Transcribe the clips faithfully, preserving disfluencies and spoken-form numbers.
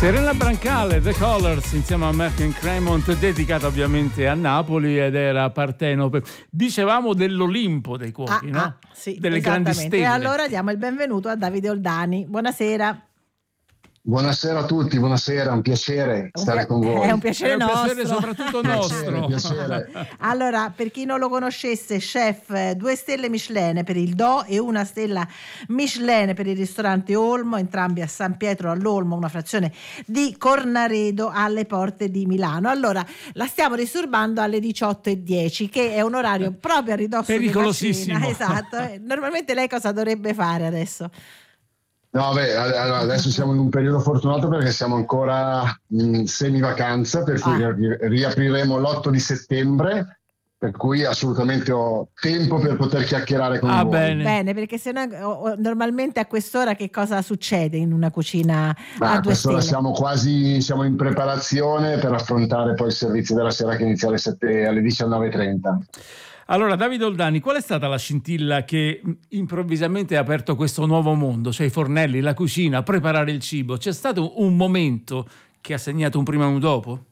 Serena Brancale, The Colors, insieme a Merck Cremont, dedicata ovviamente a Napoli, ed era Partenope. Dicevamo dell'Olimpo dei cuochi, ah, no? Ah, sì, delle grandi stelle. E allora diamo il benvenuto a Davide Oldani. Buonasera. Buonasera a tutti, buonasera, un piacere Un stare pia- con voi. È un piacere È un nostro. piacere soprattutto nostro. Piacere, piacere. Allora, per chi non lo conoscesse, chef, due stelle Michelin per il Do e una stella Michelin per il ristorante Olmo, entrambi a San Pietro all'Olmo, una frazione di Cornaredo alle porte di Milano. Allora, la stiamo disturbando alle diciotto e dieci, che è un orario proprio a ridosso pericolosissimo. della cena. Esatto. Normalmente lei cosa dovrebbe fare adesso? No, beh, allora, adesso siamo in un periodo fortunato perché siamo ancora in semi-vacanza, per cui Ah. riapriremo l'otto di settembre, per cui assolutamente ho tempo per poter chiacchierare con Ah, voi. bene. Bene, perché se no o- normalmente a quest'ora che cosa succede in una cucina Ma a a due quest'ora stelle? siamo quasi siamo in preparazione per affrontare poi il servizio della sera, che inizia alle, sette, alle diciannove e trenta. Allora, Davide Oldani, qual è stata la scintilla che improvvisamente ha aperto questo nuovo mondo? Cioè i fornelli, la cucina, preparare il cibo. C'è stato un momento che ha segnato un prima e un dopo?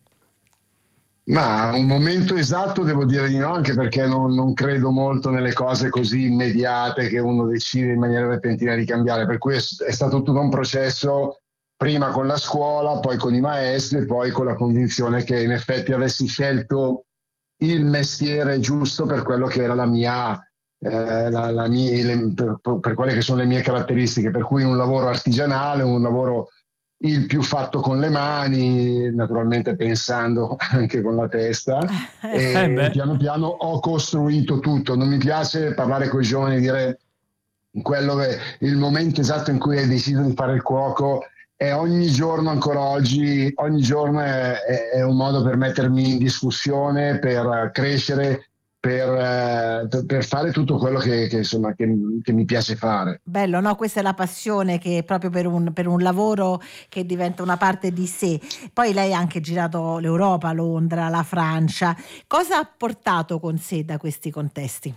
Ma un momento esatto devo dire di no, anche perché non, non credo molto nelle cose così immediate che uno decide in maniera repentina di cambiare, per cui è, è stato tutto un processo, prima con la scuola, poi con i maestri e poi con la convinzione che in effetti avessi scelto il mestiere giusto per quello che era la mia, eh, la, la mia le, per, per quelle che sono le mie caratteristiche, per cui un lavoro artigianale, un lavoro il più fatto con le mani, naturalmente pensando anche con la testa, e Eh beh. piano piano ho costruito tutto. Non mi piace parlare con i giovani e dire quello che il momento esatto in cui hai deciso di fare il cuoco, e ogni giorno, ancora oggi, ogni giorno è, è, è un modo per mettermi in discussione, per crescere, per, eh, per fare tutto quello che, che, insomma, che, che mi piace fare. Bello, no? Questa è la passione, che proprio per un, per un lavoro che diventa una parte di sé. Poi lei ha anche girato l'Europa, Londra, la Francia. Cosa ha portato con sé da questi contesti?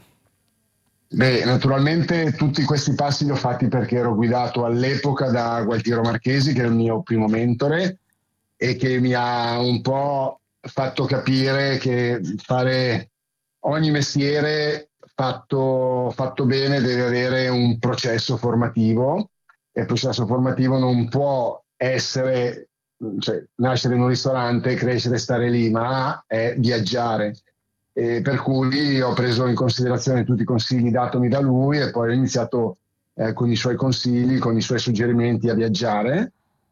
Beh, naturalmente tutti questi passi li ho fatti perché ero guidato all'epoca da Gualtiero Marchesi, che è il mio primo mentore e che mi ha un po' fatto capire che fare ogni mestiere fatto, fatto bene deve avere un processo formativo, e il processo formativo non può essere, cioè, nascere in un ristorante, crescere e stare lì, ma è viaggiare. E per cui ho preso in considerazione tutti i consigli datomi da lui e poi ho iniziato eh, con i suoi consigli, con i suoi suggerimenti a viaggiare,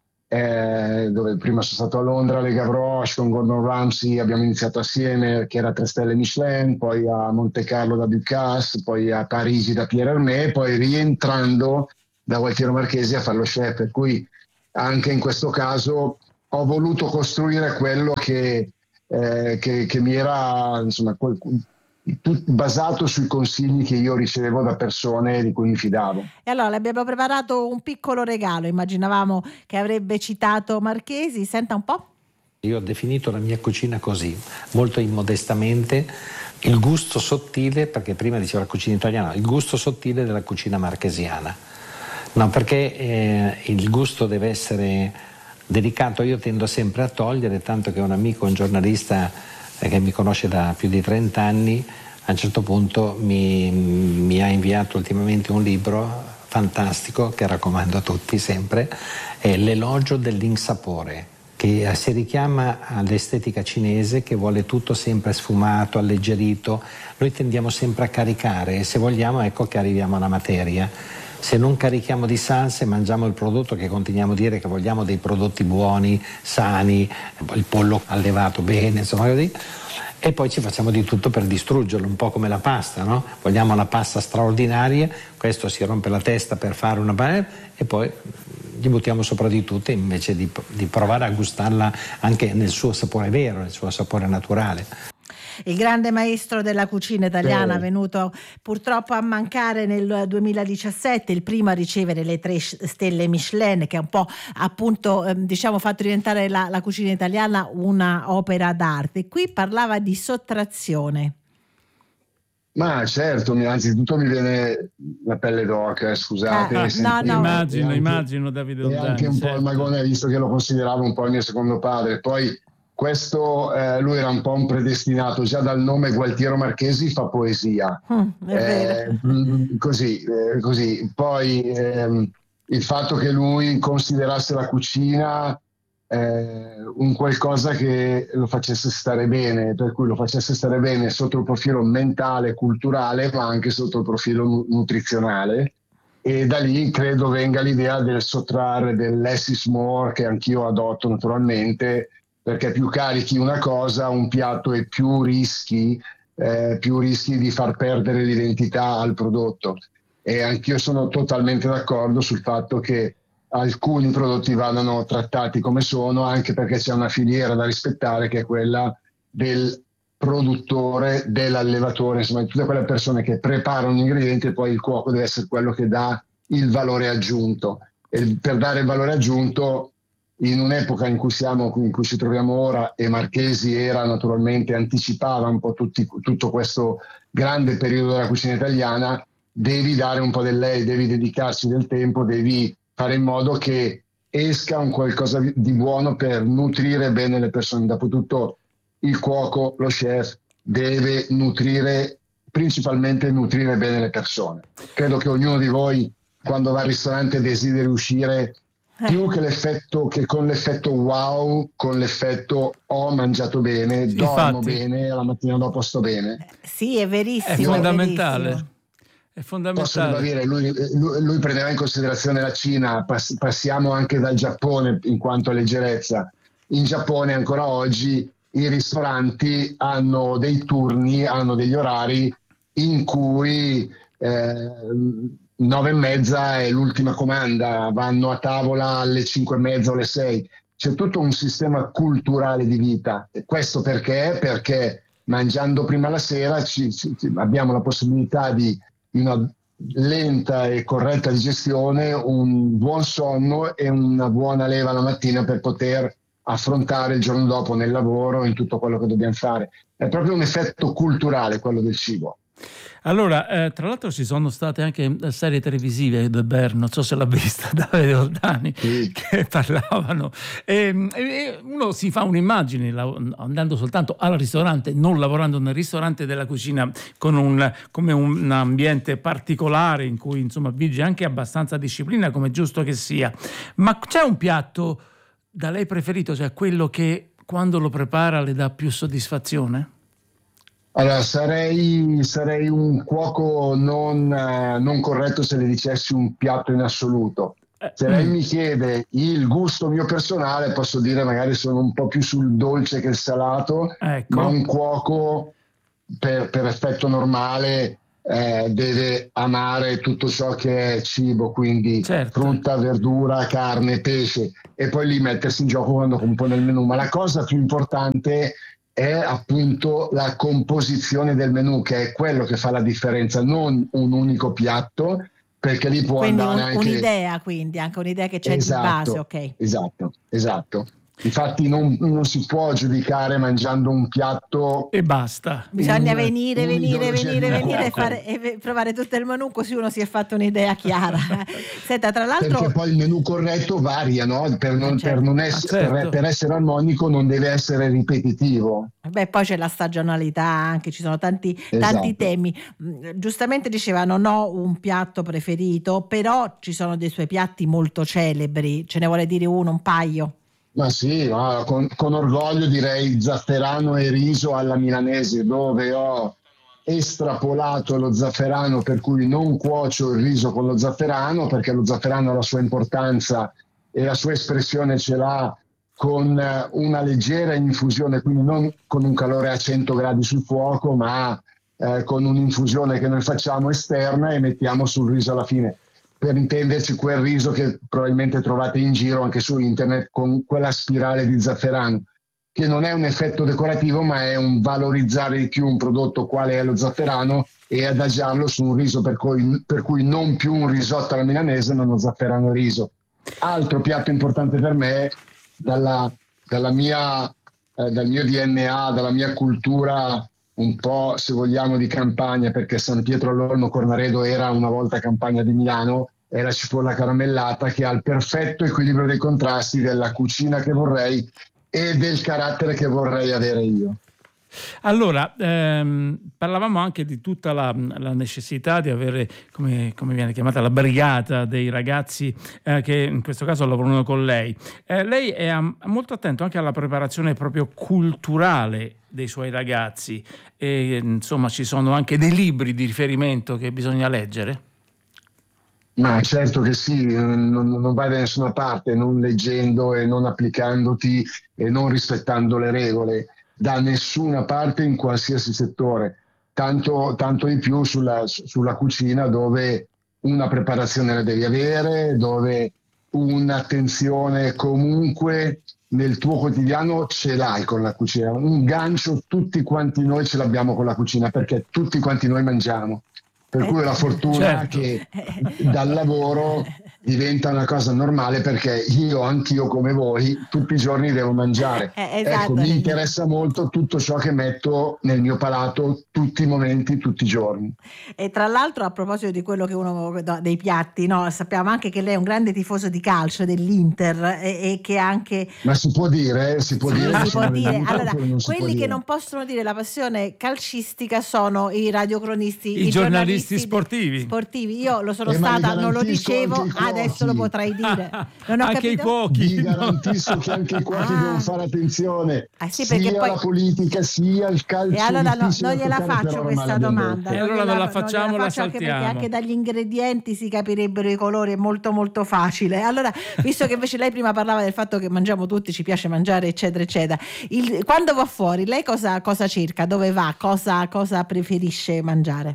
eh, dove prima sono stato a Londra, a Le Gavroche, con Gordon Ramsay, abbiamo iniziato assieme, che era tre stelle Michelin, poi a Monte Carlo da Ducasse, poi a Parigi da Pierre Hermé, poi rientrando da Gualtiero Marchesi a fare lo chef, per cui anche in questo caso ho voluto costruire quello che Eh, che, che mi era, insomma, quel, tut, basato sui consigli che io ricevevo da persone di cui mi fidavo. E allora le abbiamo preparato un piccolo regalo, immaginavamo che avrebbe citato Marchesi. Senta un po'. Io ho definito la mia cucina così, molto immodestamente, il gusto sottile, perché prima diceva la cucina italiana, il gusto sottile della cucina marchesiana. No, perché eh, il gusto deve essere delicato. Io tendo sempre a togliere, tanto che un amico, un giornalista eh, che mi conosce da più di trenta anni, a un certo punto mi, mi ha inviato ultimamente un libro fantastico che raccomando a tutti sempre, è L'elogio dell'insapore, che si richiama all'estetica cinese che vuole tutto sempre sfumato, alleggerito. Noi tendiamo sempre a caricare e se vogliamo ecco che arriviamo alla materia. Se non carichiamo di salse, mangiamo il prodotto che continuiamo a dire che vogliamo dei prodotti buoni, sani, il pollo allevato bene, insomma così, e poi ci facciamo di tutto per distruggerlo, un po' come la pasta, no? Vogliamo la pasta straordinaria, questo si rompe la testa per fare una panella e poi gli buttiamo sopra di tutto invece di, di provare a gustarla anche nel suo sapore vero, nel suo sapore naturale. Il grande maestro della cucina italiana, venuto purtroppo a mancare nel duemiladiciassette, il primo a ricevere le tre stelle Michelin, che ha un po' appunto eh, diciamo fatto diventare la, la cucina italiana una opera d'arte. Qui parlava di sottrazione. Ma certo, mi, anzitutto mi viene la pelle d'oca, scusate. Ah, no, no. Immagino, anche, immagino Davide e Oldani. anche un certo. po' il magone, visto che lo consideravo un po' il mio secondo padre. Poi questo, eh, lui era un po' un predestinato, già dal nome Gualtiero Marchesi fa poesia. Mm, è Eh, vero. così, eh, così. Poi ehm, il fatto che lui considerasse la cucina eh, un qualcosa che lo facesse stare bene, per cui lo facesse stare bene sotto il profilo mentale, culturale, ma anche sotto il profilo nu- nutrizionale. E da lì credo venga l'idea del sottrarre, del less is more, che anch'io adotto naturalmente, perché più carichi una cosa, un piatto, e più rischi, eh, più rischi di far perdere l'identità al prodotto. E anch'io sono totalmente d'accordo sul fatto che alcuni prodotti vadano trattati come sono, anche perché c'è una filiera da rispettare, che è quella del produttore, dell'allevatore, insomma di tutte quelle persone che preparano gli ingredienti, e poi il cuoco deve essere quello che dà il valore aggiunto. E per dare il valore aggiunto, in un'epoca in cui siamo, in cui ci troviamo ora, e Marchesi era naturalmente, anticipava un po' tutti, tutto questo grande periodo della cucina italiana, devi dare un po' del lei, devi dedicarci del tempo, devi fare in modo che esca un qualcosa di buono per nutrire bene le persone. Dopotutto il cuoco, lo chef, deve nutrire, principalmente nutrire bene le persone. Credo che ognuno di voi, quando va al ristorante, desideri uscire più che l'effetto, che con l'effetto wow, con l'effetto ho mangiato bene, Sì, dormo infatti. bene, la mattina dopo sto bene. Sì, è verissimo. È fondamentale. verissimo. È Posso fondamentale. ribadire, lui, lui, lui prendeva in considerazione la Cina, pass- passiamo anche dal Giappone in quanto a leggerezza. In Giappone ancora oggi i ristoranti hanno dei turni, hanno degli orari in cui eh, nove e mezza è l'ultima comanda, vanno a tavola alle cinque e mezza o alle sei. C'è tutto un sistema culturale di vita. E questo perché? Perché mangiando prima la sera ci, ci, abbiamo la possibilità di una lenta e corretta digestione, un buon sonno e una buona leva la mattina per poter affrontare il giorno dopo nel lavoro, in tutto quello che dobbiamo fare. È proprio un effetto culturale quello del cibo. Allora, eh, tra l'altro ci sono state anche serie televisive, The Bear, non so se l'ha vista, Davide Oldani, Sì. che parlavano. E, e uno si fa un'immagine la, andando soltanto al ristorante, non lavorando nel ristorante, della cucina con un, come un ambiente particolare in cui insomma vige anche abbastanza disciplina, come è giusto che sia. Ma c'è un piatto da lei preferito, cioè quello che quando lo prepara le dà più soddisfazione? Allora, sarei, sarei un cuoco non, eh, non corretto se le dicessi un piatto in assoluto. Se lei mi chiede il gusto mio personale, posso dire magari sono un po' più sul dolce che il salato, Ecco. ma un cuoco per, per effetto normale eh, deve amare tutto ciò che è cibo, quindi Certo. frutta, verdura, carne, pesce, e poi lì mettersi in gioco quando compone il menù. Ma la cosa più importante è appunto la composizione del menù, che è quello che fa la differenza, non un unico piatto, perché lì può Quindi andare un, anche... un'idea, quindi anche un'idea che c'è esatto, di base, ok. Esatto, esatto. Infatti non, non si può giudicare mangiando un piatto. E basta. Bisogna un- venire, venire, un'ideologia venire, di un venire e, cuoco. fare, e provare tutto il menù, così uno si è fatto un'idea chiara. Senta, tra l'altro... Perché poi il menù corretto varia, no? Per, non, Eh, certo. per, non Ah, essere, certo. per, per essere armonico non deve essere ripetitivo. Beh, poi c'è la stagionalità anche, ci sono tanti, tanti Esatto. temi. Mm, Giustamente diceva, non ho un piatto preferito, però ci sono dei suoi piatti molto celebri. Ce ne vuole dire uno, un paio? Ma sì, ma con, con orgoglio direi zafferano e riso alla milanese, dove ho estrapolato lo zafferano, per cui non cuocio il riso con lo zafferano, perché lo zafferano ha la sua importanza e la sua espressione ce l'ha con eh, una leggera infusione, quindi non con un calore a cento gradi sul fuoco, ma eh, con un'infusione che noi facciamo esterna e mettiamo sul riso alla fine. Per intenderci, quel riso che probabilmente trovate in giro anche su internet con quella spirale di zafferano, che non è un effetto decorativo, ma è un valorizzare di più un prodotto quale è lo zafferano e adagiarlo su un riso, per cui, per cui non più un risotto alla milanese, ma uno zafferano e riso. Altro piatto importante per me, dalla, dalla mia, eh, dal mio D N A, dalla mia cultura un po', se vogliamo, di campagna, perché San Pietro all'Olmo Cornaredo era una volta campagna di Milano, è la cipolla caramellata che ha il perfetto equilibrio dei contrasti della cucina che vorrei e del carattere che vorrei avere io. Allora, ehm, parlavamo anche di tutta la, la necessità di avere, come, come viene chiamata, la brigata dei ragazzi eh, che in questo caso lavorano con lei. Eh, lei è um, molto attento anche alla preparazione proprio culturale dei suoi ragazzi e insomma ci sono anche dei libri di riferimento che bisogna leggere? Ma certo che sì, non, non vai da nessuna parte non leggendo e non applicandoti e non rispettando le regole, da nessuna parte in qualsiasi settore, tanto, tanto di più sulla, sulla cucina, dove una preparazione la devi avere, dove un'attenzione comunque nel tuo quotidiano ce l'hai con la cucina. Un gancio tutti quanti noi ce l'abbiamo con la cucina, perché tutti quanti noi mangiamo. Per cui la fortuna certo. che dal lavoro diventa una cosa normale, perché io, anch'io come voi, tutti i giorni devo mangiare. Eh, esatto. Ecco, mi interessa molto tutto ciò che metto nel mio palato tutti i momenti, tutti i giorni. E tra l'altro, a proposito di quello che uno no, dei piatti, no, sappiamo anche che lei è un grande tifoso di calcio dell'Inter e, e che anche Ma si può dire, si può sì, dire, si può dire. Inter, Allora, non si quelli può che dire. non possono dire la passione calcistica sono i radiocronisti, I i, giornalisti sportivi. sportivi. Io lo sono Eh, ma stata, vi non lo garantisco dicevo, anche i adesso lo cuochi. potrei dire. Non ho Anche i capito. cuochi. Vi garantisco che anche i cuochi Ah. devono fare attenzione, Ah, sì, perché sia poi- la politica sia il calcio. E allora no, difficile non da gliela toccare, faccio però questa ormai l'abbiamo domanda. detto. E allora gliela- non la facciamo, gliela la faccio anche perché saltiamo. anche dagli ingredienti si capirebbero i colori, è molto molto facile. Allora, visto che invece lei prima parlava del fatto che mangiamo tutti, ci piace mangiare, eccetera, eccetera, il- quando va fuori, lei cosa, cosa cerca? Dove va? Cosa, cosa preferisce mangiare?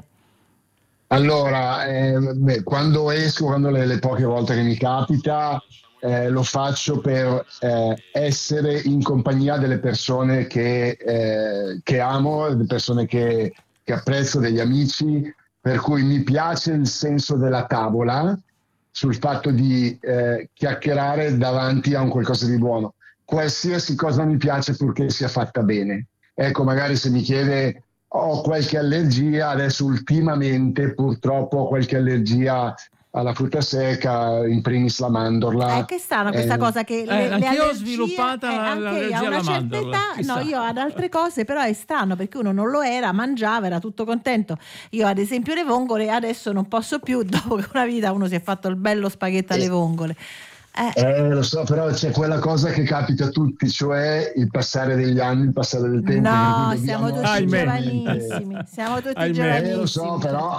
Allora, eh, beh, quando esco, quando le, le poche volte che mi capita, eh, lo faccio per eh, essere in compagnia delle persone che, eh, che amo, delle persone che, che apprezzo, degli amici, per cui mi piace il senso della tavola, sul fatto di eh, chiacchierare davanti a un qualcosa di buono. Qualsiasi cosa mi piace purché sia fatta bene. Ecco, magari se mi chiede ho qualche allergia, adesso ultimamente purtroppo ho qualche allergia alla frutta secca, in primis la mandorla. È che strano questa Eh, cosa che le, Eh, le anch'io ho allergie, sviluppata eh, la- anche io, l'allergia a una alla certa mandorla, età, chissà. no, io ad altre cose, però è strano perché uno non lo era, mangiava, era tutto contento. Io ad esempio le vongole adesso non posso più, dopo che una vita uno si è fatto il bello spaghetto alle vongole. Eh, Eh, lo so, però c'è quella cosa che capita a tutti, cioè il passare degli anni, il passare del tempo. per no, cui siamo dobbiamo tutti Ahimè. assolutamente- giovanissimi, siamo tutti Ahimè. giovanissimi. Eh, lo so, però.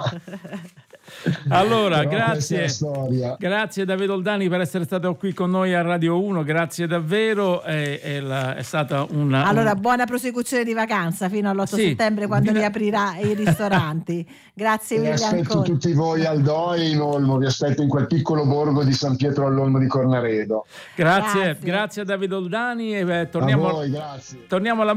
Allora, Però questa è grazie. la storia. Grazie Davide Oldani per essere stato qui con noi a Radio uno, grazie davvero, è, è, la- è stata una... Allora, un- buona prosecuzione di vacanza fino all'otto Sì, settembre quando di- riaprirà i ristoranti. Grazie E mille aspetto ancora. tutti voi al D O E in Olmo, vi aspetto in quel piccolo borgo di San Pietro all'Olmo di Cornaredo. Grazie, Grazie. grazie a Davide Oldani e eh, A torniamo, voi, grazie. torniamo alla